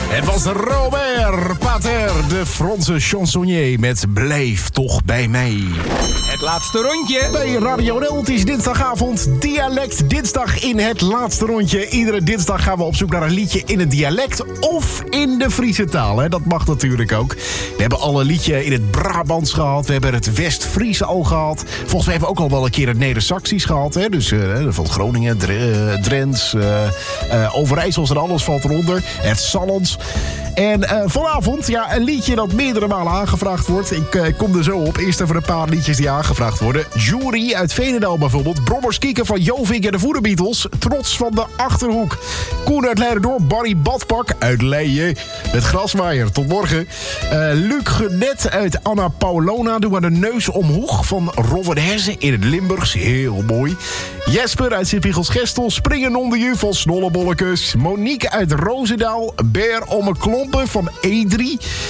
Het was Robert Pater, de Franse chansonnier met Blijf toch bij mij. Het laatste rondje. Bij Radio NL, het is dinsdagavond, Dialect Dinsdag in het laatste rondje. Iedere dinsdag gaan we op zoek naar een liedje in het dialect of in de Friese taal. Hè? Dat mag natuurlijk ook. We hebben al een liedje in het Brabants gehad. We hebben het West-Friese al gehad. Volgens mij hebben we ook al wel een keer het Neder-Saxisch gehad. Hè? Dus van Groningen, Drents, Overijssels en alles valt eronder. Het Sallands. En vanavond, ja, een liedje dat meerdere malen aangevraagd wordt. Ik kom er zo op. Eerst even een paar liedjes die aangevraagd worden. Jury uit Veenendaal bijvoorbeeld. Brommers Kieken van Jovink en de Voederbeatles. Trots van de Achterhoek. Koen uit Leiden-Dorp. Barry Badpak uit Leijen. Met Grasmaaier. Tot morgen. Luc Genet uit Anna Paulona. Doe maar de neus omhoog van Robin Hersen in het Limburgs. Heel mooi. Jesper uit Sint-Piegels-Gestel. Springen onder je van Snollebollekes. Monique uit Roosendaal. Beer om een klompen van E3.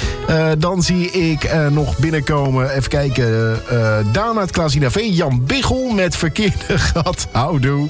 Dan zie ik nog binnenkomen. Even kijken. Daan uit Klaasina-Veen. Jan Biggel met Verkeerde Gat. Houdoe.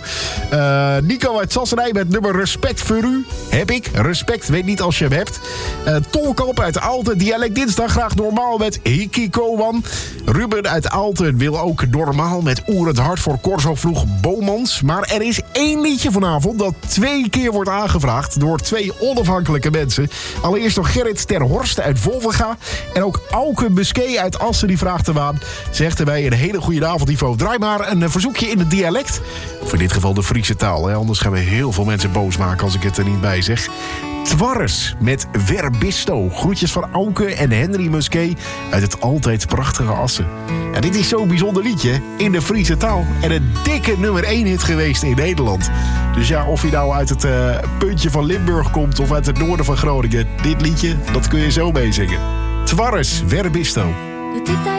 Nico uit Sassenij met nummer Respect voor u. Heb ik. Respect. Weet niet als je hem hebt. Tolkamp uit Aalten. Dialect Dinsdag. Graag normaal met Hikikowan. Ruben uit Aalten wil ook normaal met Oer het Hart voor Corso Vroeg Bomans. Maar er is één liedje vanavond dat 2 keer wordt aangevraagd door 2 onafhankelijke mensen. Allereerst door Gerrit ter Horst uit Volvenga. En ook Auke Busquet uit Assen die vraagt hem aan. Zegt erbij een hele goede avond, Ivo. Draai maar een verzoekje in het dialect. Of in dit geval de Friese taal. Hè? Anders gaan we heel veel mensen boos maken als ik het er niet bij zeg. Twarres met Verbisto. Groetjes van Auke en Henry Musquet uit het altijd prachtige Assen. Ja, dit is zo'n bijzonder liedje in de Friese taal. En een dikke nummer 1 hit geweest in Nederland. Dus ja, of je nou uit het puntje van Limburg komt of uit het noorden van Groningen. Dit liedje, dat kun je zo meezingen. Twarres, Verbisto.